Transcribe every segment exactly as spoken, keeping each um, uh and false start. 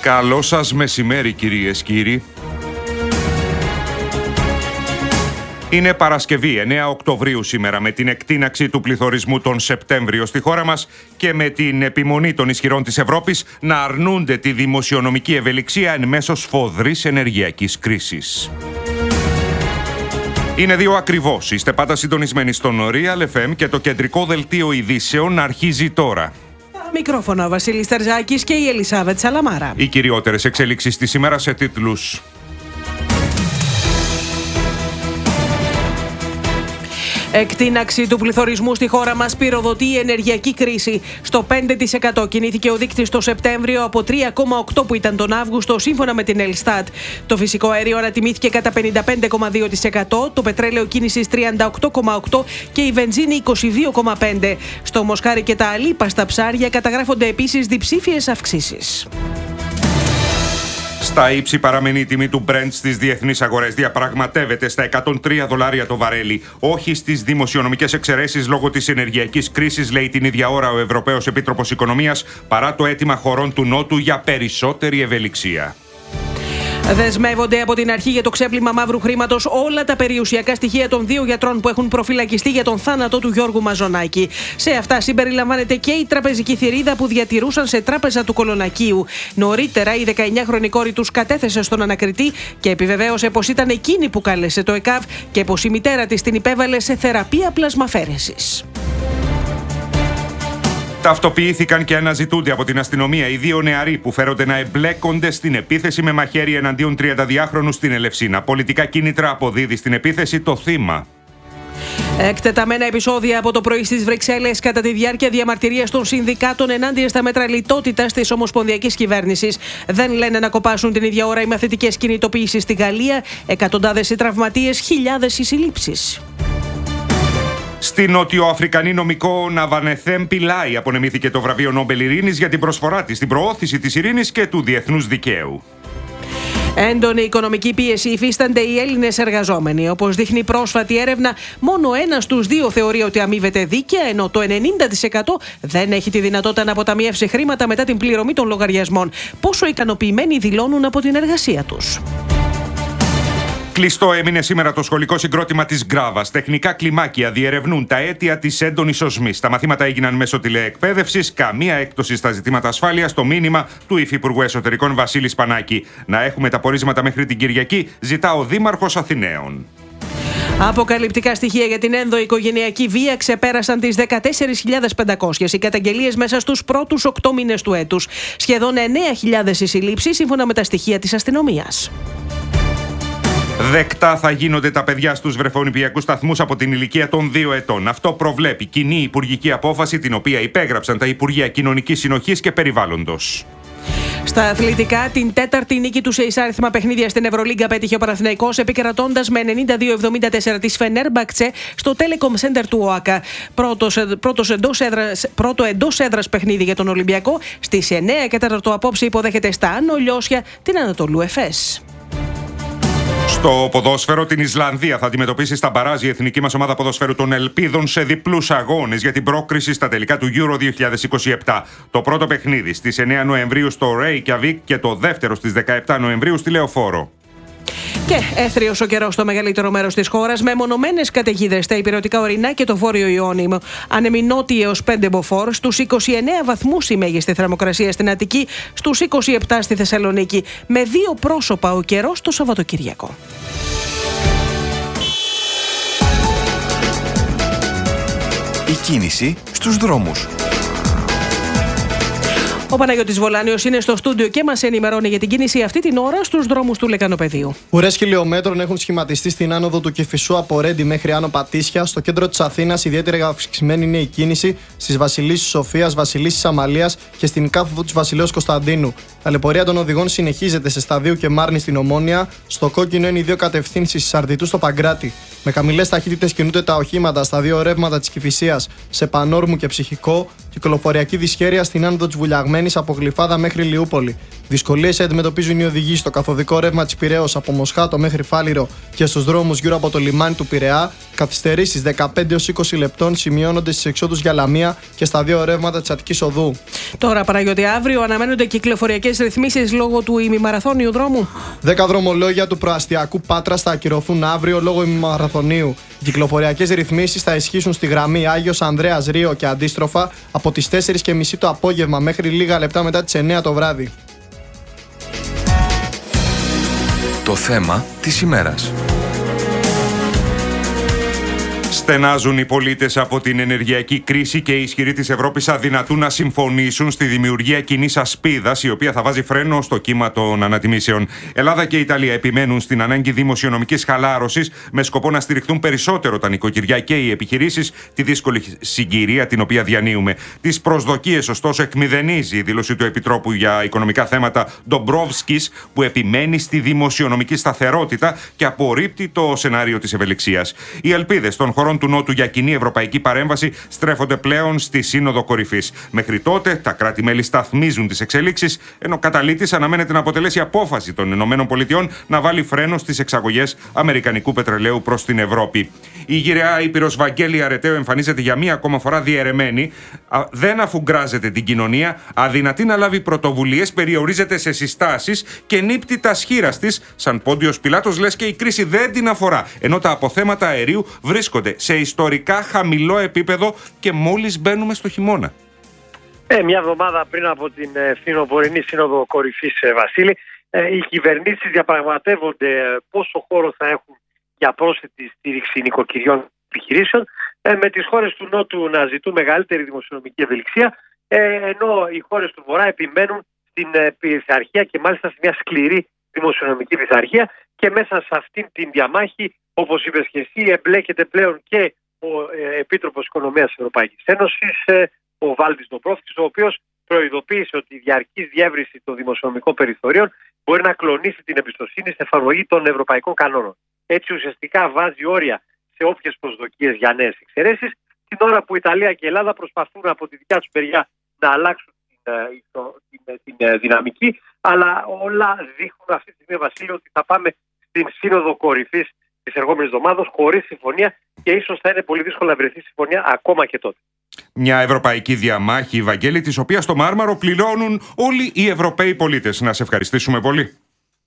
Καλό σας μεσημέρι, κυρίες και κύριοι. Είναι Παρασκευή, εννέα Οκτωβρίου σήμερα, με την εκτείναξη του πληθωρισμού τον Σεπτέμβριο στη χώρα μας και με την επιμονή των ισχυρών της Ευρώπης να αρνούνται τη δημοσιονομική ευελιξία εν μέσω σφοδρής ενεργειακής κρίσης. Είναι δύο ακριβώς. Είστε πάντα συντονισμένοι στον Real εφ εμ και το κεντρικό δελτίο ειδήσεων αρχίζει τώρα. Μικρόφωνα ο Βασίλης Τερζάκης και η Ελισάβετ Σαλαμάρα. Οι κυριότερες εξέλιξεις της ημέρας σε τίτλους. Εκτείναξη του πληθωρισμού στη χώρα μας πυροδοτεί η ενεργειακή κρίση. Στο πέντε τοις εκατό κινήθηκε ο δείκτης το Σεπτέμβριο από τρία κόμμα οκτώ που ήταν τον Αύγουστο, σύμφωνα με την Ελστάτ. Το φυσικό αέριο ανατιμήθηκε κατά πενήντα πέντε κόμμα δύο τοις εκατό, το πετρέλαιο κίνησης τριάντα οκτώ κόμμα οκτώ τοις εκατό και η βενζίνη είκοσι δύο κόμμα πέντε τοις εκατό. Στο μοσχάρι και τα αλίπαστα ψάρια καταγράφονται επίσης διψήφιες αυξήσεις. Στα ύψη παραμένει η τιμή του Brent στις διεθνείς αγορές. Διαπραγματεύεται στα εκατόν τρία δολάρια το βαρέλι. Όχι στις δημοσιονομικές εξαιρέσεις λόγω της ενεργειακής κρίσης, λέει την ίδια ώρα ο Ευρωπαίος Επίτροπος Οικονομίας, παρά το αίτημα χωρών του Νότου για περισσότερη ευελιξία. Δεσμεύονται από την αρχή για το ξέπλυμα μαύρου χρήματος όλα τα περιουσιακά στοιχεία των δύο γιατρών που έχουν προφυλακιστεί για τον θάνατο του Γιώργου Μαζονάκη. Σε αυτά συμπεριλαμβάνεται και η τραπεζική θηρίδα που διατηρούσαν σε τράπεζα του Κολονακίου. Νωρίτερα, η δεκαεννιάχρονη κόρη τους κατέθεσε στον ανακριτή και επιβεβαίωσε πως ήταν εκείνη που κάλεσε το ΕΚΑΒ και πως η μητέρα της την υπέβαλε σε θεραπεία πλασμαφέρεσης. Ταυτοποιήθηκαν και αναζητούνται από την αστυνομία οι δύο νεαροί που φέρονται να εμπλέκονται στην επίθεση με μαχαίρι εναντίον τριανταδιάχρονου στην Ελευσίνα. Πολιτικά κίνητρα αποδίδει στην επίθεση το θύμα. Εκτεταμένα επεισόδια από το πρωί στις Βρυξέλλες κατά τη διάρκεια διαμαρτυρίας των συνδικάτων ενάντια στα μέτρα λιτότητας της ομοσπονδιακής κυβέρνησης. Δεν λένε να κοπάσουν την ίδια ώρα οι μαθητικές κινητοποιήσεις στη Γαλλία, εκατοντάδες οι τραυματίες, χιλιάδες οι συλλήψεις. Στη νότιο-αφρικανή νομικό Ναβανεθέμ Πιλάι απονεμήθηκε το βραβείο Νόμπελ Ειρήνης για την προσφορά της στην προώθηση της ειρήνης και του διεθνούς δικαίου. Έντονη οικονομική πίεση υφίστανται οι Έλληνες εργαζόμενοι. Όπως δείχνει πρόσφατη έρευνα, μόνο ένας στους δύο θεωρεί ότι αμείβεται δίκαια, ενώ το ενενήντα τοις εκατό δεν έχει τη δυνατότητα να αποταμιεύσει χρήματα μετά την πληρωμή των λογαριασμών. Πόσο ικανοποιημένοι δηλώνουν από την εργασία τους. Κλειστό έμεινε σήμερα το σχολικό συγκρότημα της Γκράβας. Τεχνικά κλιμάκια διερευνούν τα αίτια της έντονης οσμής. Τα μαθήματα έγιναν μέσω τηλεεκπαίδευσης. Καμία έκπτωση στα ζητήματα ασφάλειας. Το μήνυμα του Υφυπουργού Εσωτερικών Βασίλη Σπανάκη. Να έχουμε τα πορίσματα μέχρι την Κυριακή, ζητά ο Δήμαρχος Αθηναίων. Αποκαλυπτικά στοιχεία για την ενδοοικογενειακή βία ξεπέρασαν τις δεκατέσσερις χιλιάδες πεντακόσιες οι καταγγελίες μέσα στους πρώτους οκτώ μήνες του έτους. Σχεδόν εννέα χιλιάδες οι συλλήψεις, σύμφωνα με τα στοιχεία της αστυνομίας. Δεκτά θα γίνονται τα παιδιά στους βρεφονιπιακούς σταθμούς από την ηλικία των δύο ετών. Αυτό προβλέπει κοινή υπουργική απόφαση, την οποία υπέγραψαν τα Υπουργεία Κοινωνικής Συνοχής και Περιβάλλοντος. Στα αθλητικά, την τέταρτη νίκη του σε εισάριθμα παιχνίδια στην Ευρωλίγκα πέτυχε ο Παναθηναϊκός, επικρατώντας με ενενήντα δύο εβδομήντα τέσσερα της Φενέρμπαξε στο Telecom Center του ΟΑΚΑ. Πρώτος, πρώτος εντός έδρας, πρώτο εντός έδρας παιχνίδι για τον Ολυμπιακό. Στις εννέα και τέταρτο απόψε υποδέχεται στα Άνω Λιώσια την Ανατολού Εφές. Στο ποδόσφαιρο, την Ισλανδία θα αντιμετωπίσει στα μπαράζ η εθνική μας ομάδα ποδοσφαίρου των Ελπίδων σε διπλούς αγώνες για την πρόκριση στα τελικά του Euro δύο χιλιάδες είκοσι επτά. Το πρώτο παιχνίδι στις εννέα Νοεμβρίου στο Reykjavik και το δεύτερο στις δεκαεπτά Νοεμβρίου στη Λεωφόρο. Και έθριος ο καιρός στο μεγαλύτερο μέρος της χώρας, με μονομένες καταιγίδες στα υπηρετικά ορεινά και το βόρειο Ιόνιο. Άνεμοι νότιοι έως πέντε μποφόρ, στους είκοσι εννέα βαθμούς η μέγιστη θερμοκρασία στην Αττική, στους είκοσι επτά στη Θεσσαλονίκη. Με δύο πρόσωπα ο καιρός το Σαββατοκύριακο. Η κίνηση στους δρόμους. Ο Παναγιώτης Βολάνιος είναι στο στούντιο και μας ενημερώνει για την κίνηση αυτή την ώρα στους δρόμους του Λεκανοπεδίου. Ουρές χιλιόμετρων έχουν σχηματιστεί στην άνοδο του Κηφισού από Ρέντι μέχρι Άνω Πατήσια. Στο κέντρο της Αθήνας ιδιαίτερα αυξημένη είναι η κίνηση στις Βασιλίσσης Σοφίας, Βασιλίσσης Αμαλίας και στην κάθοδο της Βασιλέως Κωνσταντίνου. Ταλαιπωρία των οδηγών συνεχίζεται σε Σταδίου και Μάρνη στην Ομόνια. Στο κόκκινο είναι οι δύο κατευθύνσεις Σαρδιτού στο Παγκράτη. Με χαμηλές ταχύτητες κινούνται τα οχήματα στα δύο ρεύματα της Κηφισίας σε Πανόρμου και Ψυχικό. Κυκλοφοριακή δυσχέρεια στην άνοδο της Βουλιαγμένης από Γλυφάδα μέχρι Λιούπολη. Δυσκολίες αντιμετωπίζουν οι οδηγοί στο καθοδικό ρεύμα της Πειραιώς από Μοσχάτο μέχρι Φάληρο και στους δρόμους γύρω από το λιμάνι του Πειραιά. Καθυστερήσεις δεκαπέντε έως είκοσι λεπτών σημειώνονται στις εξόδους για Λαμία και στα δύο ρεύματα της Αττικής Οδού. Τώρα, Παναγιώτη, αύριο αναμένονται κυκλοφοριακές ρυθμίσεις λόγω του ημιμαραθώνιου δρόμου. Δέκα δρομολόγια του προαστιακού Πάτρας θα ακυρωθούν αύριο λόγω ημιμαραθωνίου. Οι κυκλοφοριακές ρυθμίσεις θα ισχύσουν στη γραμμή Άγιος Ανδρέας Ρίο και αντίστροφα από τις τέσσερις και μισή το απόγευμα μέχρι λίγα λεπτά μετά τις εννέα το βράδυ. Το θέμα της ημέρας. Στενάζουν οι πολίτες από την ενεργειακή κρίση και οι ισχυροί της Ευρώπης αδυνατούν να συμφωνήσουν στη δημιουργία κοινής ασπίδας, η οποία θα βάζει φρένο στο κύμα των ανατιμήσεων. Ελλάδα και Ιταλία επιμένουν στην ανάγκη δημοσιονομικής χαλάρωσης με σκοπό να στηριχθούν περισσότερο τα νοικοκυριά και οι επιχειρήσεις τη δύσκολη συγκυρία την οποία διανύουμε. Τις προσδοκίες, ωστόσο, εκμηδενίζει η δήλωση του Επιτρόπου για Οικονομικά Θέματα Ντομπρόβσκης, που επιμένει στη δημοσιονομική σταθερότητα και απορρίπτει το σενάριο της ευελιξίας. Οι ελπίδες των χωρών του Νότου για κοινή ευρωπαϊκή παρέμβαση στρέφονται πλέον στη Σύνοδο Κορυφής. Μέχρι τότε, τα κράτη-μέλη σταθμίζουν τις εξελίξεις, ενώ καταλήτης αναμένεται να αποτελέσει απόφαση των ΗΠΑ να βάλει φρένο στις εξαγωγές αμερικανικού πετρελαίου προς την Ευρώπη. Η γυραιά Ήπειρος Βαγγέλη Αρετέου εμφανίζεται για μία ακόμα φορά διαιρεμένη, δεν αφουγκράζεται την κοινωνία, αδυνατεί να λάβει πρωτοβουλίες, περιορίζεται σε συστάσεις και νύπτει τα σχήρας της, σαν Πόντιος Πιλάτος, λες και η κρίση δεν την αφορά, ενώ τα αποθέματα αερίου βρίσκονται σε ιστορικά χαμηλό επίπεδο και μόλις μπαίνουμε στο χειμώνα. Ε, μια εβδομάδα πριν από την ε, φθινοπορεινή Σύνοδο Κορυφής, ε, Βασίλη, ε, οι κυβερνήσεις διαπραγματεύονται ε, πόσο χώρο θα έχουν για πρόσθετη στήριξη νοικοκυριών επιχειρήσεων, ε, με τις χώρες του Νότου να ζητούν μεγαλύτερη δημοσιονομική ευελιξία, ε, ενώ οι χώρες του Βορρά επιμένουν στην ε, πειθαρχία και μάλιστα σε μια σκληρή δημοσιονομική πειθαρχία, και μέσα σε αυτήν την διαμάχη, όπως είπες και εσύ, εμπλέκεται πλέον και ο ε, Επίτροπος Οικονομίας της Ευρωπαϊκής Ένωσης, ε, ο Βάλτης Ντομπρόφσκης, ο οποίος προειδοποίησε ότι η διαρκής διεύρυνση των δημοσιονομικών περιθωρίων μπορεί να κλονίσει την εμπιστοσύνη στην εφαρμογή των ευρωπαϊκών κανόνων. Έτσι, ουσιαστικά βάζει όρια σε όποιες προσδοκίες για νέες εξαιρέσεις, την ώρα που η Ιταλία και η Ελλάδα προσπαθούν από τη δικιά τους μεριά να αλλάξουν την, την, την, την δυναμική, αλλά όλα δείχνουν αυτή τη στιγμή, Βασίλειο, ότι θα πάμε στην Σύνοδο Κορυφής της ερχόμενης εβδομάδας χωρίς συμφωνία, και ίσως θα είναι πολύ δύσκολο να βρεθεί συμφωνία ακόμα και τότε. Μια ευρωπαϊκή διαμάχη, Βαγγέλη, της οποίας το Μάρμαρο πληρώνουν όλοι οι Ευρωπαίοι πολίτες. Να σε ευχαριστήσουμε πολύ.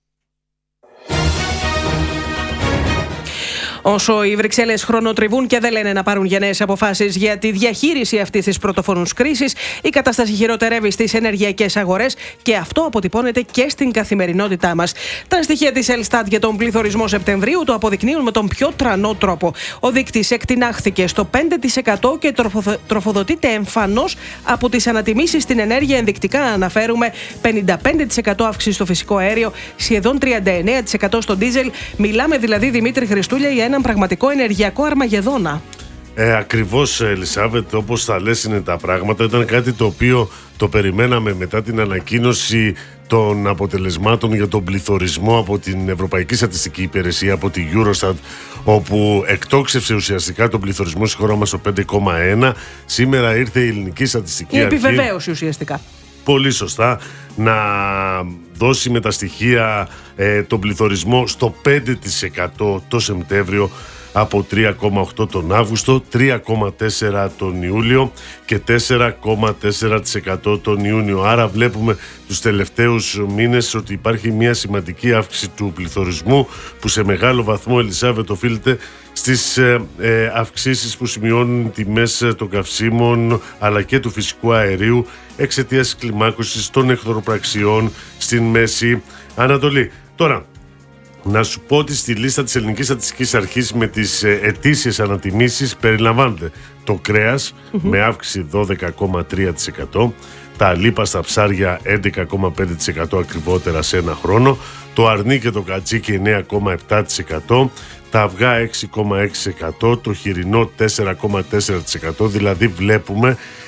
Όσο οι Βρυξέλλες χρονοτριβούν και δεν λένε να πάρουν γενναίες αποφάσεις για τη διαχείριση αυτής της πρωτοφανούς κρίσης, η κατάσταση χειροτερεύει στις ενεργειακές αγορές και αυτό αποτυπώνεται και στην καθημερινότητά μας. Τα στοιχεία της Ελστάτ για τον πληθωρισμό Σεπτεμβρίου το αποδεικνύουν με τον πιο τρανό τρόπο. Ο δείκτης εκτινάχθηκε στο πέντε τοις εκατό και τροφοδοτείται εμφανώς από τις ανατιμήσεις στην ενέργεια. Ενδεικτικά αναφέρουμε πενήντα πέντε τοις εκατό αύξηση στο φυσικό αέριο, σχεδόν τριάντα εννέα τοις εκατό στο ντίζελ. Μιλάμε δηλαδή, Δημήτρη Χριστούλια, για έναν πραγματικό ενεργειακό αρμαγεδόνα. Ε, ακριβώς, Ελισάβετ, όπως θα λες είναι τα πράγματα. Ήταν κάτι το οποίο το περιμέναμε μετά την ανακοίνωση των αποτελεσμάτων για τον πληθωρισμό από την Ευρωπαϊκή Στατιστική Υπηρεσία, από τη Eurostat, όπου εκτόξευσε ουσιαστικά τον πληθωρισμό στη χώρα μας στο πέντε κόμμα ένα. Σήμερα ήρθε η Ελληνική Στατιστική Αρχή, η επιβεβαίωση ουσιαστικά, πολύ σωστά, να δώσει με τα στοιχεία ε, τον πληθωρισμό στο πέντε τοις εκατό το Σεπτέμβριο, από τρία κόμμα οκτώ τον Αύγουστο, τρία κόμμα τέσσερα τον Ιούλιο και τέσσερα κόμμα τέσσερα τοις εκατό τον Ιούνιο. Άρα βλέπουμε τους τελευταίους μήνες ότι υπάρχει μια σημαντική αύξηση του πληθωρισμού, που σε μεγάλο βαθμό, Ελισάβετ, οφείλεται στις ε, ε, αυξήσεις που σημειώνουν τιμές των καυσίμων αλλά και του φυσικού αερίου εξαιτίας κλιμάκωσης των εχθροπραξιών στην Μέση Ανατολή. Τώρα, να σου πω ότι στη λίστα της Ελληνικής Στατιστικής Αρχής με τις ετήσιες ανατιμήσεις περιλαμβάνεται το κρέας mm-hmm. με αύξηση δώδεκα κόμμα τρία τοις εκατό, τα αλίπαστα ψάρια έντεκα κόμμα πέντε τοις εκατό ακριβότερα σε ένα χρόνο, το αρνί και το κατσίκι εννέα κόμμα επτά τοις εκατό, τα αυγά έξι κόμμα έξι τοις εκατό, το χοιρινό τέσσερα κόμμα τέσσερα τοις εκατό. Δηλαδή βλέπουμε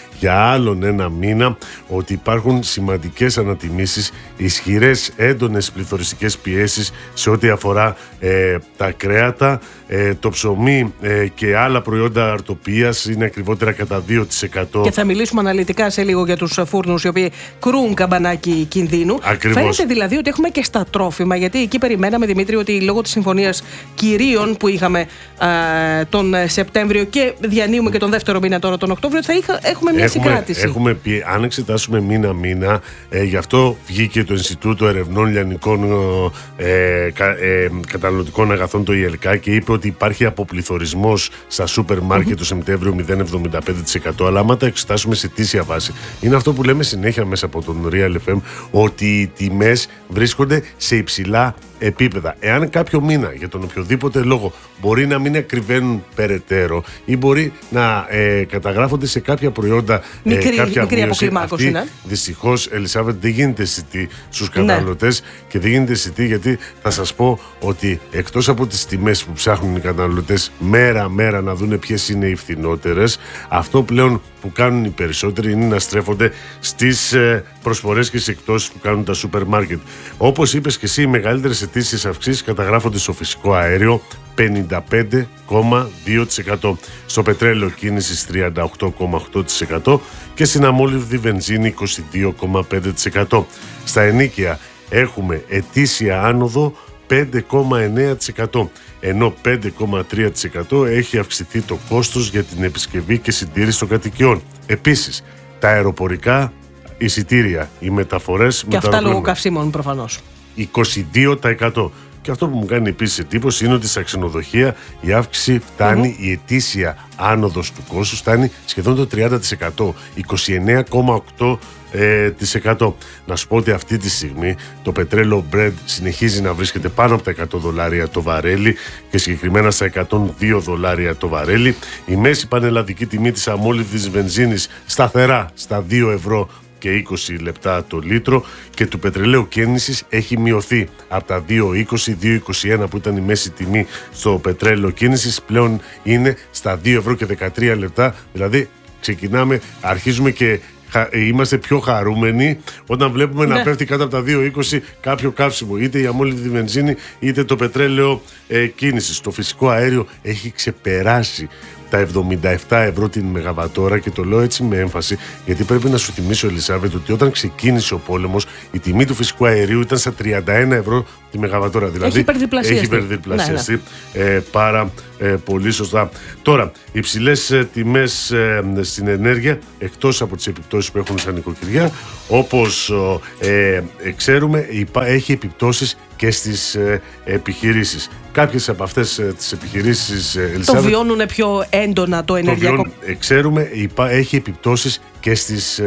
για άλλον ένα μήνα ότι υπάρχουν σημαντικές ανατιμήσεις, ισχυρές έντονες πληθωριστικές πιέσεις σε ό,τι αφορά ε, τα κρέατα, ε, το ψωμί ε, και άλλα προϊόντα αρτοπίας είναι ακριβότερα κατά δύο τοις εκατό. Και θα μιλήσουμε αναλυτικά σε λίγο για τους φούρνους οι οποίοι κρούν καμπανάκι κινδύνου. Ακριβώς. Φαίνεται δηλαδή ότι έχουμε και στα τρόφιμα, γιατί εκεί περιμέναμε, Δημήτρη, ότι λόγω της συμφωνίας κυρίων που είχαμε α, τον Σεπτέμβριο και διανύουμε και τον δεύτερο μήνα τώρα τον Οκτώβριο, θα είχα, έχουμε μια έχουμε, συγκράτηση. Έχουμε πει, αν εξετάσουμε μήνα-μήνα, ε, γι' αυτό βγήκε το Ινστιτούτο Ερευνών Λιανικών ε, κα, ε, Καταναλωτικών Αγαθών, το ΙΕΛΚΑ, και είπε ότι υπάρχει αποπληθωρισμός στα σούπερ μάρκετ mm-hmm. το Σεπτέμβριο μηδέν κόμμα εβδομήντα πέντε τοις εκατό. Αλλά άμα τα εξετάσουμε σε ετήσια βάση, είναι αυτό που λέμε συνέχεια μέσα από τον Real εφ εμ, ότι οι τιμές βρίσκονται σε υψηλά επίπεδα. Εάν κάποιο μήνα για τον οποιοδήποτε λόγο μπορεί να μην ακριβένουν περαιτέρω ή μπορεί να ε, καταγράφονται σε κάποια προϊόντα μικρή, ε, κάποια μικρή μείωση, αυτή δυστυχώς, Ελισάβετ, δεν γίνεται αισθητή στους καταναλωτές, ναι. Και δεν γίνεται αισθητή γιατί θα σας πω ότι εκτός από τις τιμές που ψάχνουν οι καταναλωτές μέρα μέρα να δούνε ποιες είναι οι φθηνότερες, αυτό πλέον που κάνουν οι περισσότεροι είναι να στρέφονται στις ε, προσφορές και στις εκπτώσεις που κάνουν τα σούπερ μάρκετ. Όπως είπες και εσύ, οι μεγαλύτερες ετήσιες αυξήσεις καταγράφονται στο φυσικό αέριο πενήντα πέντε κόμμα δύο τοις εκατό, στο πετρέλαιο κίνησης τριάντα οκτώ κόμμα οκτώ τοις εκατό και στην αμόλυβδη βενζίνη είκοσι δύο κόμμα πέντε τοις εκατό. Στα ενοίκια έχουμε ετήσια άνοδο πέντε κόμμα εννέα τοις εκατό, ενώ πέντε κόμμα τρία τοις εκατό έχει αυξηθεί το κόστος για την επισκευή και συντήρηση των κατοικιών. Επίσης, τα αεροπορικά εισιτήρια, οι μεταφορές... Και αυτά λόγω καυσίμων προφανώς. είκοσι δύο τοις εκατό. Και αυτό που μου κάνει επίσης εντύπωση είναι ότι στα ξενοδοχεία η αύξηση φτάνει, mm-hmm. η ετήσια άνοδος του κόστους φτάνει σχεδόν το τριάντα τοις εκατό, είκοσι εννέα κόμμα οκτώ τοις εκατό. Να σου πω ότι αυτή τη στιγμή το πετρέλαιο Brent συνεχίζει να βρίσκεται πάνω από τα εκατό δολάρια το βαρέλι και συγκεκριμένα στα εκατόν δύο δολάρια το βαρέλι. Η μέση πανελλαδική τιμή της αμόλυβδης βενζίνης σταθερά στα δύο ευρώ και είκοσι λεπτά το λίτρο και του πετρελαίου κίνησης έχει μειωθεί από τα δύο είκοσι δύο είκοσι ένα που ήταν η μέση τιμή στο πετρέλαιο κίνησης, πλέον είναι στα δύο ευρώ και δεκατρία λεπτά, δηλαδή ξεκινάμε, αρχίζουμε και είμαστε πιο χαρούμενοι όταν βλέπουμε ναι. να πέφτει κάτω από τα δύο είκοσι κάποιο καύσιμο, είτε η αμόλυβδη βενζίνη είτε το πετρέλαιο ε, κίνησης. Το φυσικό αέριο έχει ξεπεράσει τα εβδομήντα επτά ευρώ την μεγαβατόρα και το λέω έτσι με έμφαση γιατί πρέπει να σου θυμίσω, Ελισάβετ, ότι όταν ξεκίνησε ο πόλεμος η τιμή του φυσικού αερίου ήταν στα τριάντα ένα ευρώ τη μεγαβατόρα. Δηλαδή έχει υπερδιπλασιαστεί. Έχει υπερδιπλασιαστεί ναι, ναι. Ε, πάρα ε, πολύ σωστά. Τώρα, οι υψηλές ε, τιμές ε, στην ενέργεια, εκτός από τις επιπτώσεις που έχουν στα νοικοκυριά, όπως ε, ε, ξέρουμε, υπά, έχει επιπτώσεις και στις ε, επιχειρήσεις. Κάποιες από αυτές ε, τις επιχειρήσεις, ε, Ελισάβετ, το βιώνουν πιο έντονα το ενεργειακό. Το βιώνουν, ε, ξέρουμε, υπά, έχει επιπτώσεις και στις